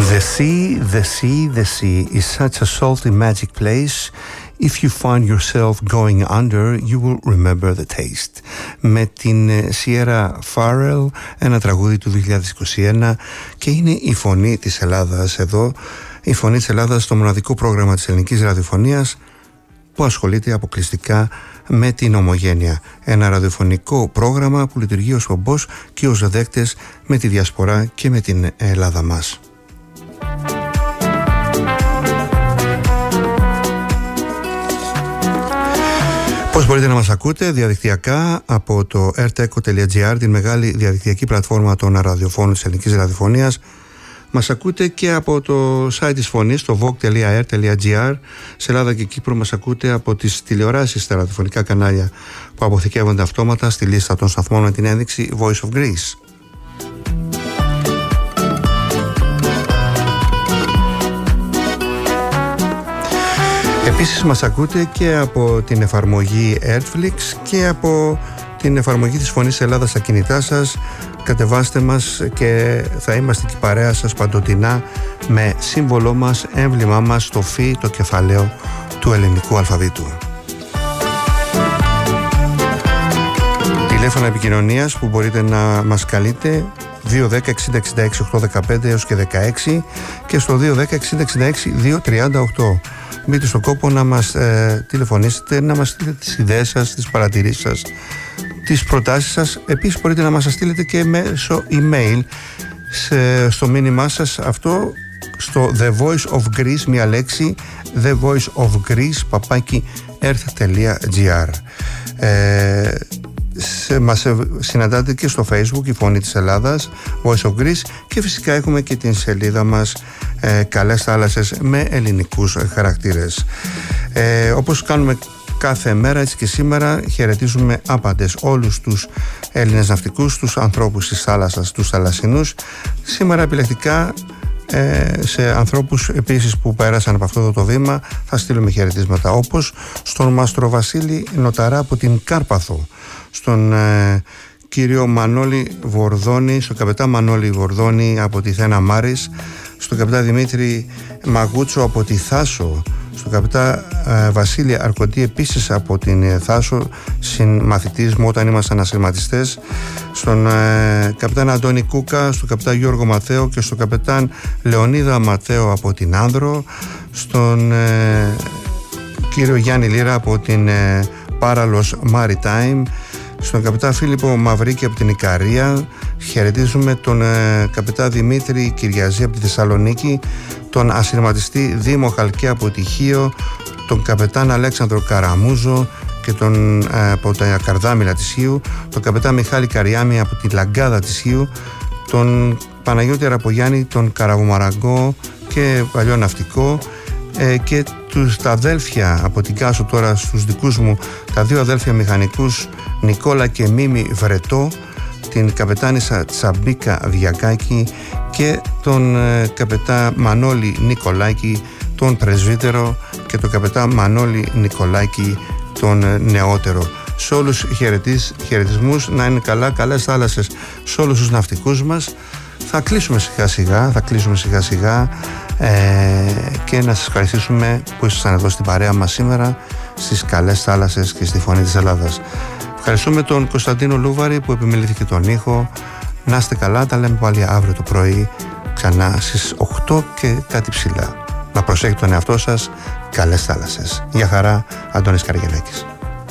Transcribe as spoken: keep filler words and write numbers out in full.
The sea, the sea, the sea is such a salty magic place. If you find yourself going under, you will remember the taste. Με την Sierra Farrell, ένα τραγούδι του δύο χιλιάδες είκοσι ένα, και είναι η φωνή της Ελλάδας εδώ, η φωνή της Ελλάδας στο μοναδικό πρόγραμμα της ελληνικής ραδιοφωνίας που ασχολείται αποκλειστικά με την ομογένεια. Ένα ραδιοφωνικό πρόγραμμα που λειτουργεί ως πομπός και ως δέκτες με τη διασπορά και με την Ελλάδα μας. Πώς μπορείτε να μας ακούτε? Διαδικτυακά από το erteco τελεία gr, την μεγάλη διαδικτυακή πλατφόρμα των ραδιοφώνων της ελληνικής ραδιοφωνίας. Μας ακούτε και από το site της Φωνής, το vogue τελεία r τελεία gr. Σε Ελλάδα και Κύπρο μας ακούτε από τις τηλεοράσεις, στα ραδιοφωνικά κανάλια που αποθηκεύονται αυτόματα στη λίστα των σταθμών με την ένδειξη Voice of Greece. Επίσης μας ακούτε και από την εφαρμογή Airflix και από την εφαρμογή της Φωνής Ελλάδας στα κινητά σας. Κατεβάστε μας και θα είμαστε και παρέα σας παντοτινά με σύμβολό μας, έμβλημά μας, το φι, το κεφαλαίο του ελληνικού αλφαβήτου. Τηλέφωνα επικοινωνίας που μπορείτε να μας καλείτε δύο δέκα εξήντα εξήντα έξι οκτακόσια δεκαπέντε έως και δεκαέξι και στο δύο δέκα εξήντα εξήντα έξι διακόσια τριάντα οκτώ. Μπείτε στον κόπο να μας ε, τηλεφωνήσετε, να μας στείλετε τις ιδέες σας, τις παρατηρήσεις σας, τις προτάσεις σας. Επίσης μπορείτε να μας τα στείλετε και μέσω email σε, στο μήνυμά σας αυτό στο The Voice of Greece, μια λέξη, The Voice of Greece παπάκι earth τελεία gr. ε, σε, μας συναντάτε και στο Facebook η Φωνή της Ελλάδας, Voice of Greece, και φυσικά έχουμε και την σελίδα μας ε, Καλές Θάλασσες με ελληνικούς χαρακτήρες. ε, όπως κάνουμε κάθε μέρα, έτσι και σήμερα χαιρετίζουμε άπαντες όλους τους Έλληνες ναυτικούς, τους ανθρώπους της θάλασσας, τους θαλασσινούς. Σήμερα επιλεκτικά ε, σε ανθρώπους επίσης που πέρασαν από αυτό το βήμα θα στείλουμε χαιρετίσματα, όπως στον Μάστρο Βασίλη Νοταρά από την Κάρπαθο, στον ε, κύριο Μανώλη Βορδόνη, στον καπετά Μανώλη Βορδόνη από τη Θένα Μάρης, στον καπετά Δημήτρη Μαγούτσο από τη Θάσο, στον καπετά ε, Βασίλη Αρκοντή επίσης από την ε, Θάσο, συμμαθητής μου όταν ήμασταν ασυρματιστές, στον ε, καπετάν Αντώνη Κούκα, στον καπετάν Γιώργο Ματέο και στον καπετάν Λεωνίδα Ματέο από την Άνδρο, στον ε, κύριο Γιάννη Λύρα από την ε, Πάραλος Maritime, στον καπετά Φίλιππο Μαυρίκη από την Ικαρία. Χαιρετίζουμε τον ε, καπετά Δημήτρη Κυριαζή από τη Θεσσαλονίκη, τον ασυρματιστή Δήμο Χαλκαία από Τυχείο, τον καπετάν Αλέξανδρο Καραμούζο και τον, ε, από τα Καρδάμιλα της Χίου, τον καπετά Μιχάλη Καριάμι από τη Λαγκάδα της Χίου, τον Παναγιώτη Αραπογιάννη, τον Καραβομαραγκό και παλιό ναυτικό, ε, και τους, τα αδέλφια από την Κάσο, τώρα στους δικούς μου, τα δύο αδέλφια μηχανικούς Νικόλα και Μίμη Βρετό, την καπετάνισσα Τσαμπίκα Διακάκη και τον ε, καπετά Μανώλη Νικολάκη, τον πρεσβύτερο, και τον καπετά Μανώλη Νικολάκη, τον ε, νεότερο. Σε όλους χαιρετισ, χαιρετισμούς, να είναι καλά, καλές θάλασσες σε όλους τους ναυτικούς μας. Θα κλείσουμε σιγά σιγά, θα κλείσουμε σιγά σιγά ε, και να σας ευχαριστήσουμε που ήσασταν εδώ στην παρέα μας σήμερα στις Καλές Θάλασσες και στη Φωνή της Ελλάδας. Ευχαριστούμε τον Κωνσταντίνο Λούβαρη που επιμελήθηκε τον ήχο. Να είστε καλά, τα λέμε πάλι αύριο το πρωί ξανά στις οκτώ και κάτι ψηλά. Να προσέχετε τον εαυτό σας. Καλές θάλασσες. Γεια χαρά, Αντώνης Καραγενάκης.